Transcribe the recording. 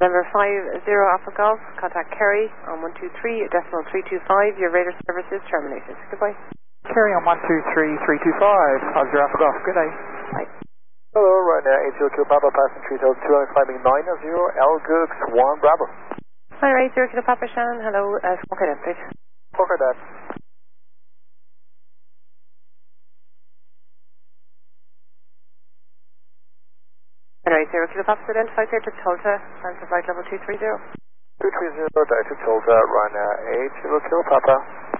November 50 Alpha Golf, contact Kerry on 123.325. Your radar service is terminated. Goodbye. Kerry on 123.325. How's your Alpha Golf? Good day. Bye. Hello, right now 80 Kilo Papa, passing 3,200, climbing 90, L Gooks 1 Bravo. Hi, right, 0 Kilo Papa Shannon, hello, Smoker Dad, please. Smoker Dad. Alright, 0 Kilo Papa, identified here to Tulta, and for flight level 230. 230, Delta Tulta, right now 80 Kilo Papa.